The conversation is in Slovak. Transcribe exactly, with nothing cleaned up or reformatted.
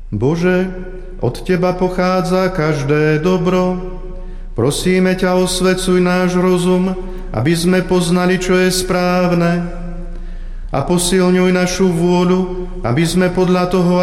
Bože, od Teba pochádza každé dobro. Prosíme ťa, osvecuj náš rozum, aby sme poznali, čo je správne. A posilňuj našu vôľu, aby sme podľa toho